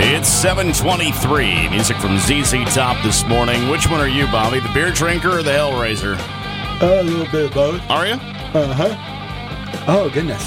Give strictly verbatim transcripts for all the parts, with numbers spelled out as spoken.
It's seven twenty-three. Music from Z Z Top this morning. Which one are you, Bobby? The beer drinker or the Hellraiser? Uh, a little bit of both. Are you? Uh-huh. Oh, goodness.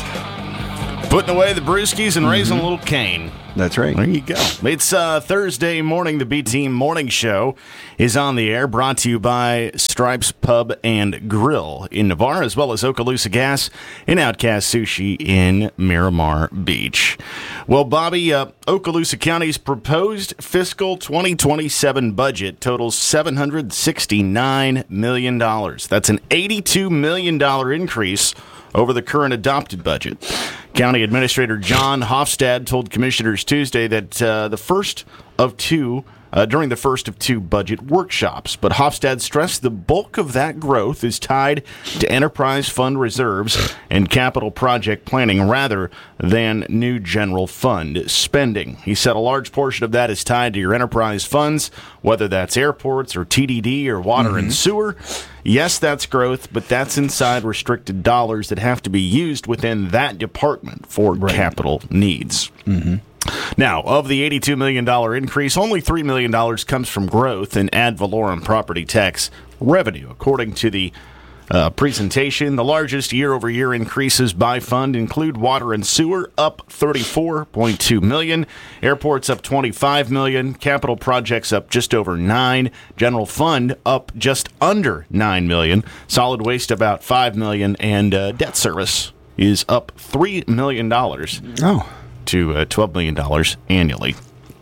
Putting away the brewskis and mm-hmm. raising a little cane. That's right. There you go. It's uh, Thursday morning. The B-Team Morning Show is on the air, brought to you by Stripes Pub and Grill in Navarre, as well as Okaloosa Gas and Outcast Sushi in Miramar Beach. Well, Bobby, uh, Okaloosa County's proposed fiscal twenty twenty-seven budget totals seven hundred sixty-nine million dollars. That's an eighty-two million dollars increase over the current adopted budget. County Administrator John Hofstad told commissioners Tuesday that uh, the first of two, uh, during the first of two budget workshops. But Hofstad stressed the bulk of that growth is tied to enterprise fund reserves and capital project planning rather than new general fund spending. He said a large portion of that is tied to your enterprise funds, whether that's airports or T D D or water mm-hmm. and sewer. Yes, that's growth, but that's inside restricted dollars that have to be used within that department for right. capital needs. Mm-hmm. Now, of the eighty-two million dollars increase, only three million dollars comes from growth in ad valorem property tax revenue. According to the uh, presentation, the largest year-over-year increases by fund include water and sewer, up thirty-four point two million dollars, airports up twenty-five million dollars, capital projects up just over nine, general fund up just under nine million dollars, solid waste about five million dollars, and uh, debt service is up three million dollars. Oh. to uh, twelve million dollars annually.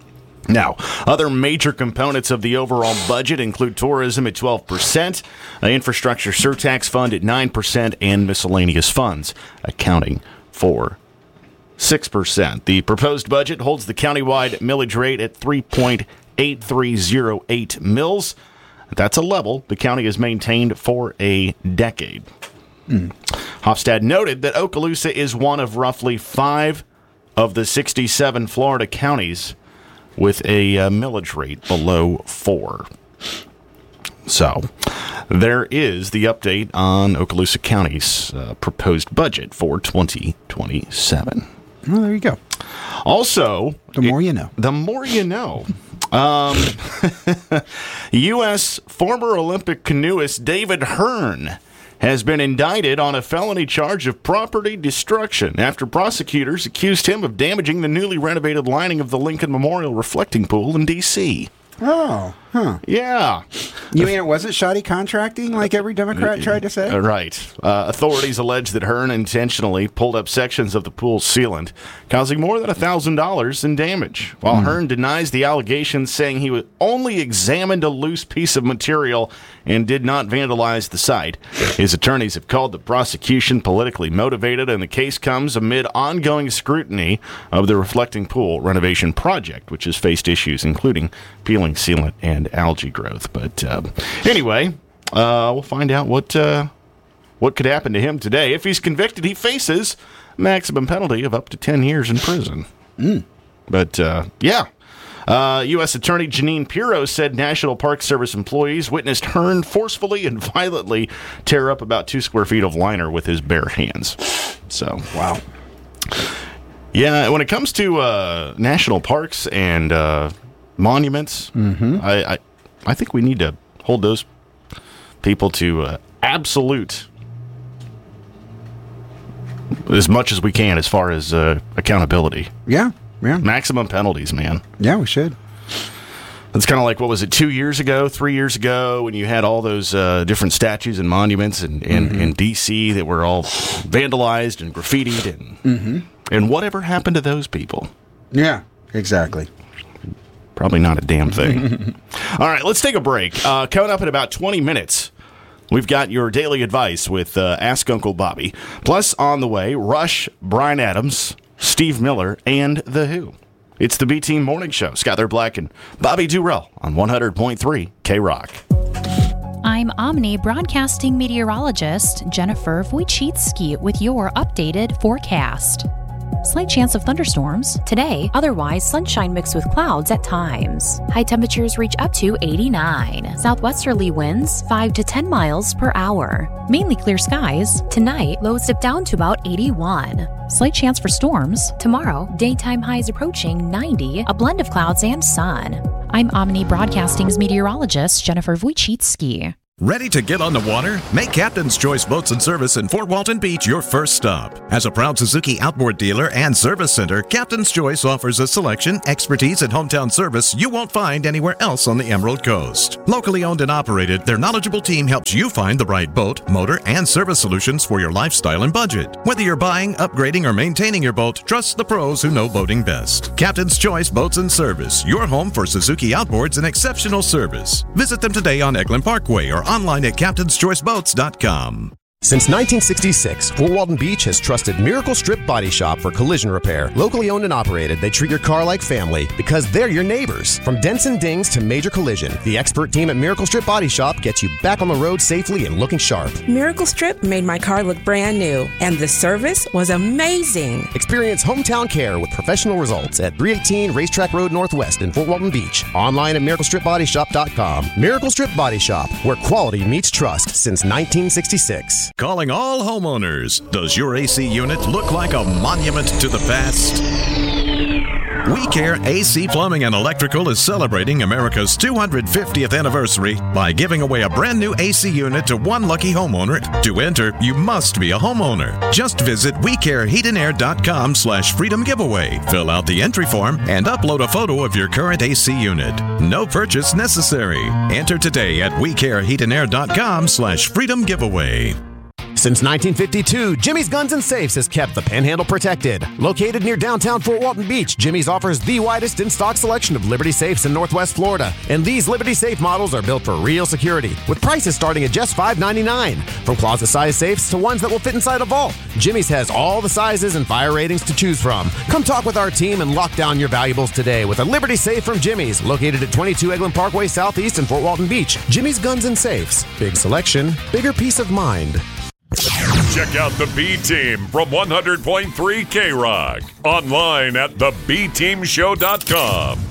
Now, other major components of the overall budget include tourism at twelve percent, uh, infrastructure surtax fund at nine percent, and miscellaneous funds accounting for six percent. The proposed budget holds the countywide millage rate at three point eight three zero eight mils. That's a level the county has maintained for a decade. Mm. Hofstad noted that Okaloosa is one of roughly five of the sixty-seven Florida counties with a uh, millage rate below four. So, there is the update on Okaloosa County's uh, proposed budget for twenty twenty-seven. Well, there you go. Also, the more it, you know. The more you know. Um, U S former Olympic canoeist David Hearn has been indicted on a felony charge of property destruction after prosecutors accused him of damaging the newly renovated lining of the Lincoln Memorial Reflecting Pool in D C Oh, huh. Yeah. You mean it wasn't shoddy contracting like every Democrat tried to say? Uh, right. Uh, authorities allege that Hearn intentionally pulled up sections of the pool's sealant, causing more than one thousand dollars in damage. While mm. Hearn denies the allegations, saying he only examined a loose piece of material and did not vandalize the site. His attorneys have called the prosecution politically motivated, and the case comes amid ongoing scrutiny of the Reflecting Pool renovation project, which has faced issues including peeling sealant and algae growth. But uh, anyway, uh, we'll find out what uh, what could happen to him today. If he's convicted, he faces a maximum penalty of up to ten years in prison. Mm. But uh, yeah. Uh, U S Attorney Janine Pirro said National Park Service employees witnessed Hearn forcefully and violently tear up about two square feet of liner with his bare hands. So, wow. Yeah, when it comes to uh, national parks and uh, monuments, mm-hmm. I, I I think we need to hold those people to uh, absolute, as much as we can as far as uh, accountability. Yeah. Yeah. Maximum penalties, man. Yeah, we should. It's kind of like, what was it, two years ago, three years ago, when you had all those uh, different statues and monuments in, in, mm-hmm. in D C that were all vandalized and graffitied. And, mm-hmm. and whatever happened to those people? Yeah, exactly. Probably not a damn thing. All right, let's take a break. Uh, coming up in about twenty minutes, we've got your daily advice with uh, Ask Uncle Bobby. Plus, on the way, Rush, Bryan Adams, Steve Miller, and The Who. It's the B-Team Morning Show. Skylar Black and Bobby Durrell on one hundred point three K-Rock. I'm Omni broadcasting meteorologist Jennifer Wojcicki with your updated forecast. Slight chance of thunderstorms today, otherwise sunshine mixed with clouds at times. High temperatures reach up to eighty-nine. Southwesterly winds five to ten miles per hour. Mainly clear skies. Tonight, lows dip down to about eighty-one. Slight chance for storms. Tomorrow, daytime highs approaching ninety, a blend of clouds and sun. I'm Omni Broadcasting's meteorologist, Jennifer Wojcicki. Ready to get on the water? Make Captain's Choice Boats and Service in Fort Walton Beach your first stop. As a proud Suzuki outboard dealer and service center, Captain's Choice offers a selection, expertise, and hometown service you won't find anywhere else on the Emerald Coast. Locally owned and operated, their knowledgeable team helps you find the right boat, motor, and service solutions for your lifestyle and budget. Whether you're buying, upgrading, or maintaining your boat, trust the pros who know boating best. Captain's Choice Boats and Service, your home for Suzuki outboards and exceptional service. Visit them today on Eglin Parkway or online at captains choice boats dot com. Since nineteen sixty-six, Fort Walton Beach has trusted Miracle Strip Body Shop for collision repair. Locally owned and operated, they treat your car like family because they're your neighbors. From dents and dings to major collision, the expert team at Miracle Strip Body Shop gets you back on the road safely and looking sharp. Miracle Strip made my car look brand new, and the service was amazing. Experience hometown care with professional results at three eighteen Racetrack Road Northwest in Fort Walton Beach. Online at miracle strip body shop dot com. Miracle Strip Body Shop, where quality meets trust since nineteen sixty-six. Calling all homeowners. Does your A C unit look like a monument to the past? We Care A C Plumbing and Electrical is celebrating America's two hundred fiftieth anniversary by giving away a brand new A C unit to one lucky homeowner. To enter, you must be a homeowner. Just visit we care heat and air dot com slash freedom giveaway. Fill out the entry form and upload a photo of your current A C unit. No purchase necessary. Enter today at we care heat and air dot com slash freedom giveaway. Since nineteen fifty-two, Jimmy's Guns and Safes has kept the Panhandle protected. Located near downtown Fort Walton Beach, Jimmy's offers the widest in-stock selection of Liberty Safes in Northwest Florida. And these Liberty Safe models are built for real security, with prices starting at just five ninety-nine. From closet-sized safes to ones that will fit inside a vault, Jimmy's has all the sizes and fire ratings to choose from. Come talk with our team and lock down your valuables today with a Liberty Safe from Jimmy's, located at twenty-two Eglin Parkway Southeast in Fort Walton Beach. Jimmy's Guns and Safes. Big selection, bigger peace of mind. Check out the B Team from one hundred point three K Rock. Online at the b team show dot com.